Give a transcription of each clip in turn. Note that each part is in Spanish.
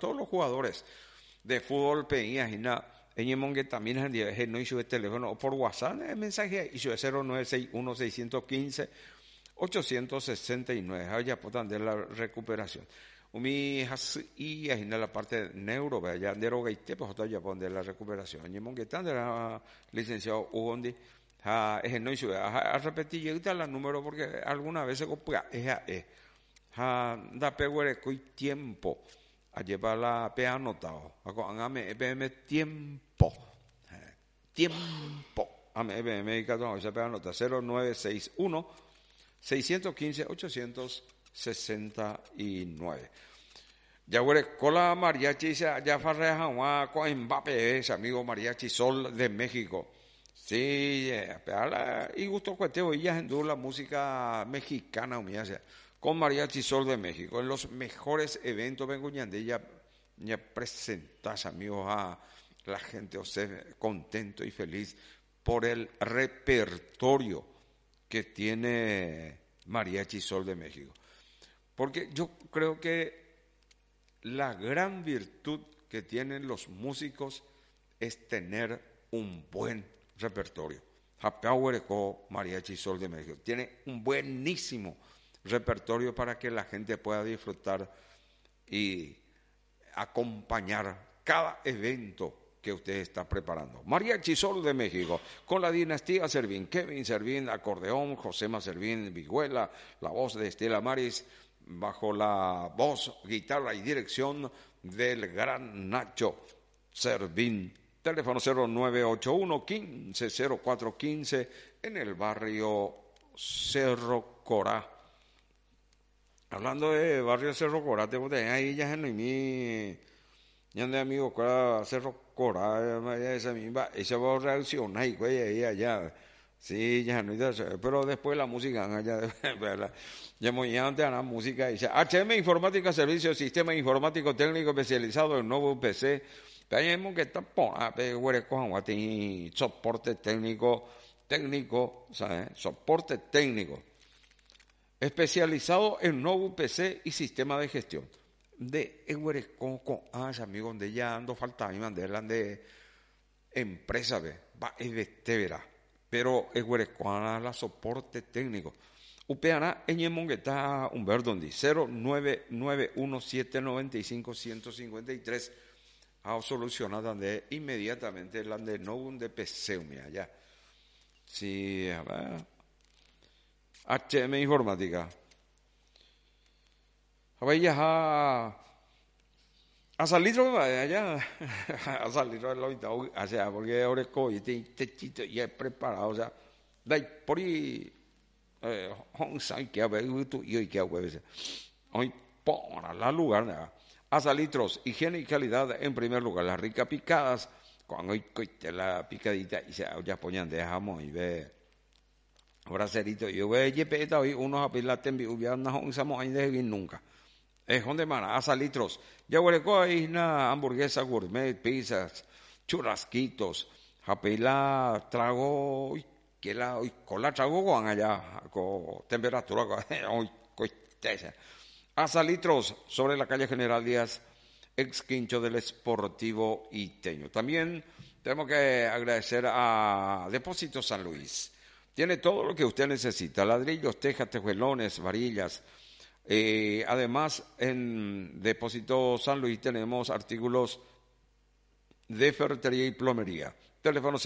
todos los jugadores de fútbol pedías y nada. En que también no hizo el teléfono o por WhatsApp, el mensaje hizo 0961-615-869. Allá puedan de la recuperación. Mi y en la parte neuro, ya de rogaite, pues ya pone la recuperación. En que tan de la licenciado Ugondi, no hizo a repetir y la número porque alguna vez se copia, da peguere coi tiempo. A llevar la P anotado. Hágame EBM tiempo. Tiempo. Hágame EBM y cada uno se anota 0961 615 869. Ya huele cola mariachi ya farreja con Mbappé, ese amigo mariachi Sol de México. Sí, y gusto cueteo y ya en la música mexicana humillase. Con Mariachi Sol de México, en los mejores eventos vengo ya presentas, amigos, a la gente, o sea, contento y feliz por el repertorio que tiene Mariachi Sol de México. Porque yo creo que la gran virtud que tienen los músicos es tener un buen repertorio. Happy Mariachi Sol de México tiene un buenísimo repertorio para que la gente pueda disfrutar y acompañar cada evento que usted está preparando. Mariachi Sol de México, con la dinastía Servín, Kevin Servín, acordeón, Josema Servín, vihuela, la voz de Estela Maris, bajo la voz, guitarra y dirección del gran Nacho Servín. Teléfono 0981-150415 en el barrio Cerro Corá. Hablando de barrio Cerro Corá, te boté ahí ya no mi ya de amigo Corá Cerro Corá, esa misma, esa va a reaccionar ahí allá. Sí, ya no pero después la música allá ya muy antes la música dice HM Informática Servicio Sistema Informático Técnico Especializado en nuevo PC. Tenemos que estar soporte técnico, ¿sabes? Soporte técnico especializado en nuevo PC y sistema de gestión. De amigos, donde ya ando falta y mandarlan de empresa, va verá. Pero la soporte técnico. Upeana en Yemongueta Humberto 0991795153 a solucionar de inmediatamente la de no de PC ya. Sí, a ver. HM Informática. A salir allá, a salir de la mitad, o sea, porque ahora es COVID, techito ya preparado, o sea, de ahí por ahí, que a ver, y hoy que a veces, hoy para la lugar, a salitros, higiene y calidad en primer lugar, las ricas picadas, cuando hoy la picadita y se ya ponían de jamón y ve. Bracerito, yo voy a llevar hoy unos apilates en vivo, no usamos ahí de nunca. Es donde mana, a litros. Ya huele ahí una hamburguesa gourmet, pizzas, churrasquitos, apila trago, que la con la trago con allá, con temperatura, hoy coiteza. A litros sobre la calle General Díaz, ex quincho del Sportivo Iteño. También tenemos que agradecer a Depósito San Luis. Tiene todo lo que usted necesita, ladrillos, tejas, tejuelones, varillas. Además, en Depósito San Luis tenemos artículos de ferretería y plomería. Teléfono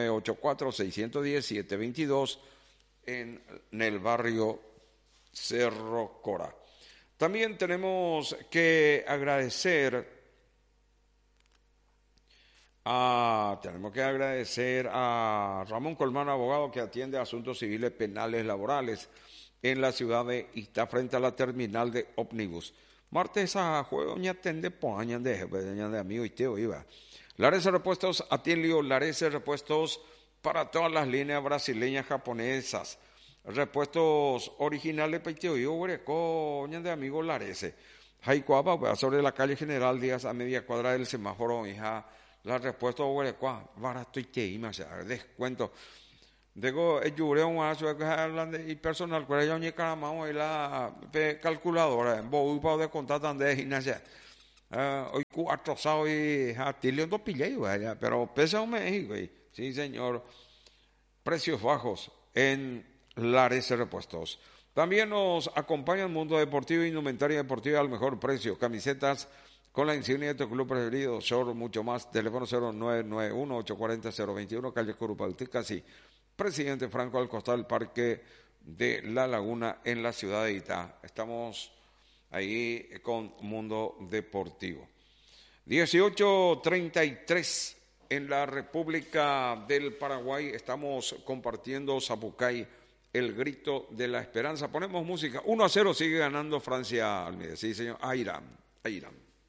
0984-610-722 en el barrio Cerro Corá. También tenemos que agradecer a Ramón Colmán, abogado que atiende asuntos civiles, penales, laborales en la ciudad de Ixtá, frente a la terminal de ómnibus. Martes a jueves, ya atende años de amigo y tío iba. Larese Repuestos, Atilio, Larese Repuestos para todas las líneas brasileñas, japonesas. Repuestos originales, peiteo y coña de amigo Larese. Jaicuapa, sobre la calle General Díaz, a media cuadra del semáforo, hija. La respuesta barato y teima, o sea, descuento. Digo, y personal, pero yo ni caramamo y la calculadora, en para de contar tan de gimnasia. Hoy cuatro sábados y Atilio no pillé, vaya, pero pesa un México, sí señor. Precios bajos en Lares Repuestos. También nos acompaña el mundo deportivo y indumentaria deportiva al mejor precio. Camisetas con la insignia de tu club preferido, short, mucho más. Teléfono 0991-840-021, calle Curupautica, sí. Presidente Franco al costado del Parque de La Laguna en la ciudad de Itá. Estamos ahí con Mundo Deportivo. 18:33 en la República del Paraguay. Estamos compartiendo Zapucay, el grito de la esperanza. Ponemos música. 1-0 sigue ganando Francia. Sí, señor. A Irán.